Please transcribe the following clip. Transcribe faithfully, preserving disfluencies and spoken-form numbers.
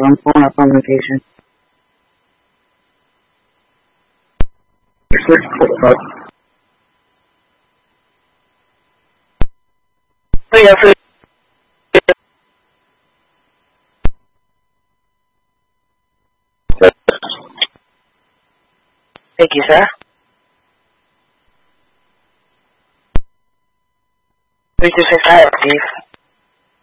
I'm pulling up on location. Oh, yeah, for Thank you, sir. three two six, hi, Steve.